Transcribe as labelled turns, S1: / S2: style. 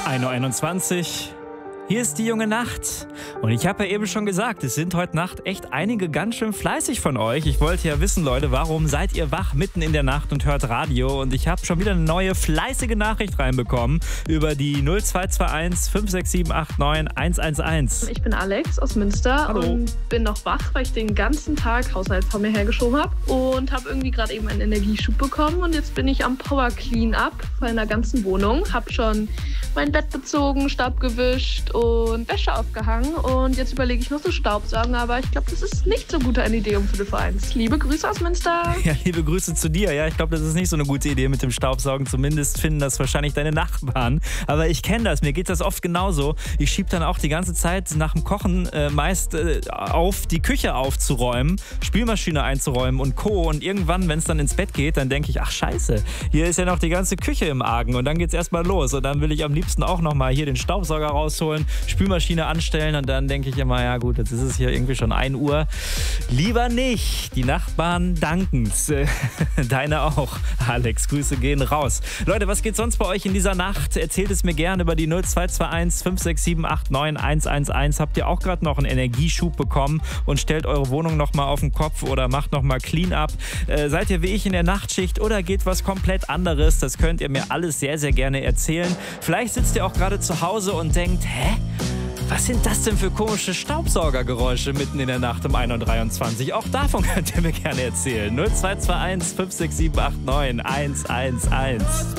S1: 1:21 Uhr. Hier ist die junge Nacht. Und ich habe ja eben schon gesagt, es sind heute Nacht echt einige ganz schön fleißig von euch. Ich wollte ja wissen, Leute, warum seid ihr wach mitten in der Nacht und hört Radio? Und ich habe schon wieder eine neue fleißige Nachricht reinbekommen über die 0221 56789 111.
S2: Ich bin Alex aus Münster.
S1: Hallo.
S2: Und bin noch wach, weil ich den ganzen Tag Haushalt vor mir hergeschoben habe und habe irgendwie gerade eben einen Energieschub bekommen und jetzt bin ich am Power Clean Up meiner ganzen Wohnung. Habe schon mein Bett bezogen, Staub gewischt und Wäsche aufgehangen und jetzt überlege ich noch so Staubsaugen, aber ich glaube, das ist nicht so gut eine Idee um 5:01. Liebe Grüße aus Münster.
S1: Ja, liebe Grüße zu dir. Ja, ich glaube, das ist nicht so eine gute Idee mit dem Staubsaugen. Zumindest finden das wahrscheinlich deine Nachbarn. Aber ich kenne das. Mir geht das oft genauso. Ich schiebe dann auch die ganze Zeit nach dem Kochen meist auf, die Küche aufzuräumen, Spülmaschine einzuräumen und Co. Und irgendwann, wenn es dann ins Bett geht, dann denke ich, ach scheiße, hier ist ja noch die ganze Küche im Argen. Und dann geht's erstmal los. Und dann will ich am liebsten auch nochmal hier den Staubsauger rausholen, Spülmaschine anstellen und dann denke ich immer, ja gut, jetzt ist es hier irgendwie schon 1 Uhr. Lieber nicht. Die Nachbarn danken's. Deine auch. Alex, Grüße gehen raus. Leute, was geht sonst bei euch in dieser Nacht? Erzählt es mir gerne über die 0221 56789 111. Habt ihr auch gerade noch einen Energieschub bekommen und stellt eure Wohnung nochmal auf den Kopf oder macht nochmal Clean-up? Seid ihr wie ich in der Nachtschicht oder geht was komplett anderes? Das könnt ihr mir alles sehr, sehr gerne erzählen. Vielleicht sitzt ihr auch gerade zu Hause und denkt, hä? Was sind das denn für komische Staubsaugergeräusche mitten in der Nacht um 1:23 Uhr? Auch davon könnt ihr mir gerne erzählen. 0221 56789 111.